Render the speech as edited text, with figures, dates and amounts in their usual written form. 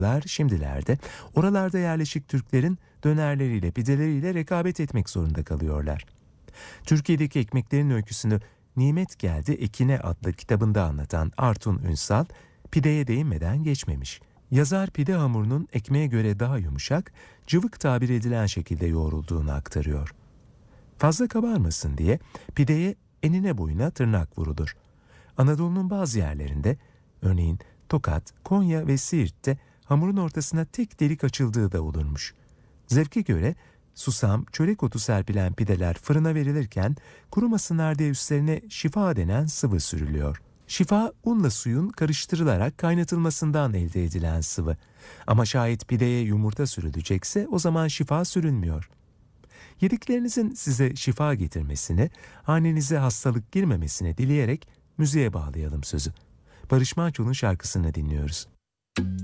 Şimdilerde oralarda yerleşik Türklerin dönerleriyle, pideleriyle rekabet etmek zorunda kalıyorlar. Türkiye'deki ekmeklerin öyküsünü Nimet Geldi Ekine adlı kitabında anlatan Artun Ünsal, pideye değinmeden geçmemiş. Yazar pide hamurunun ekmeğe göre daha yumuşak, cıvık tabir edilen şekilde yoğrulduğunu aktarıyor. Fazla kabarmasın diye pideye enine boyuna tırnak vurulur. Anadolu'nun bazı yerlerinde, örneğin Tokat, Konya ve Siirt'te hamurun ortasına tek delik açıldığı da olurmuş. Zevke göre susam, çörek otu serpilen pideler fırına verilirken kurumasınlar diye üstlerine şifa denen sıvı sürülüyor. Şifa, unla suyun karıştırılarak kaynatılmasından elde edilen sıvı. Ama şayet pideye yumurta sürülecekse o zaman şifa sürülmüyor. Yediklerinizin size şifa getirmesini, hanenize hastalık girmemesini dileyerek müziğe bağlayalım sözü. Barış Manço'nun şarkısını dinliyoruz.